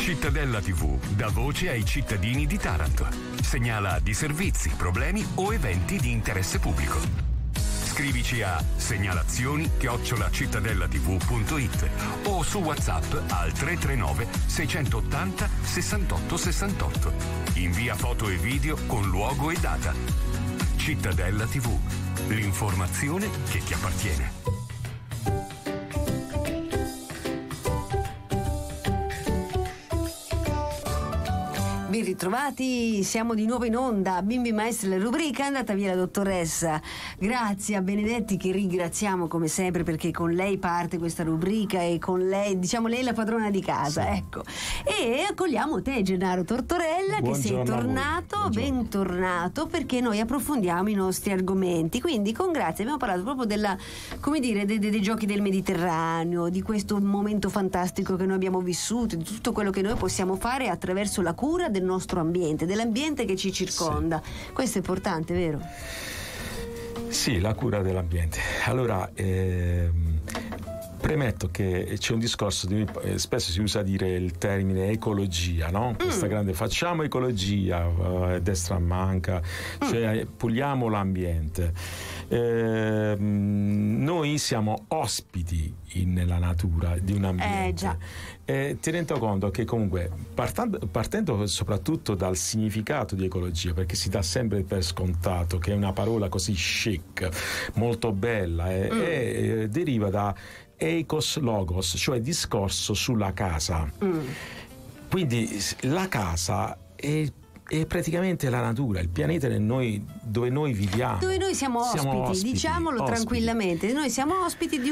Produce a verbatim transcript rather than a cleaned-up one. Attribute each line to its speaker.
Speaker 1: Cittadella tivù dà voce ai cittadini di Taranto. Segnala di servizi, problemi o eventi di interesse pubblico. Scrivici a segnalazioni chiocciola cittadellativù punto it o su WhatsApp al tre tre nove sei otto zero sessantotto sessantotto. Invia foto e video con luogo e data. Cittadella tivù, l'informazione che ti appartiene.
Speaker 2: Ben ritrovati, siamo di nuovo in onda. Bimbi Maestri, la rubrica è andata via la dottoressa. Grazie a Benedetti, che ringraziamo come sempre, perché con lei parte questa rubrica e con lei, diciamo, lei è la padrona di casa, sì. Ecco. E accogliamo te, Gennaro Tortorella,
Speaker 3: Buongiorno,
Speaker 2: che sei tornato, bentornato, perché noi approfondiamo i nostri argomenti. Quindi con Grazia abbiamo parlato proprio della, come dire, dei, dei giochi del Mediterraneo, di questo momento fantastico che noi abbiamo vissuto, di tutto quello che noi possiamo fare attraverso la cura del nostro ambiente, dell'ambiente che ci circonda. Sì. Questo è importante, vero?
Speaker 3: Sì, la cura dell'ambiente. Allora, ehm, premetto che c'è un discorso di, eh, spesso si usa dire il termine ecologia, no? Questa mm. grande facciamo ecologia, uh, destra manca, mm. cioè puliamo l'ambiente. Eh, noi siamo ospiti in, nella natura di un ambiente.
Speaker 2: Eh, già.
Speaker 3: Eh, ti rendo conto che comunque partendo, partendo soprattutto dal significato di ecologia, perché si dà sempre per scontato che è una parola così chic, molto bella, eh, mm. e deriva da eikos logos, cioè discorso sulla casa. Mm. Quindi la casa è è praticamente la natura, il pianeta noi, dove noi viviamo,
Speaker 2: dove noi siamo ospiti, siamo ospiti diciamolo ospiti. tranquillamente, noi siamo ospiti di